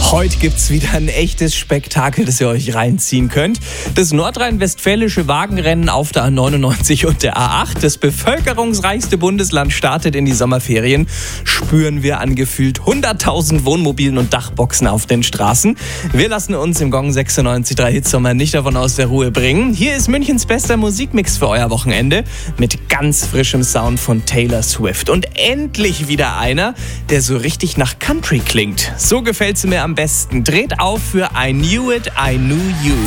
Heute gibt's wieder ein echtes Spektakel, das ihr euch reinziehen könnt. Das nordrhein-westfälische Wagenrennen auf der A99 und der A8, das bevölkerungsreichste Bundesland, startet in die Sommerferien. Spüren wir an gefühlt 100.000 Wohnmobilen und Dachboxen auf den Straßen. Wir lassen uns im Gong 96.3 Hitsommer nicht davon aus der Ruhe bringen. Hier ist Münchens bester Musikmix für euer Wochenende mit ganz frischem Sound von Taylor Swift. Und endlich wieder einer, der so richtig nach Country klingt. So gefällt sie mir am besten. Dreht auf für I Knew It, I Knew You.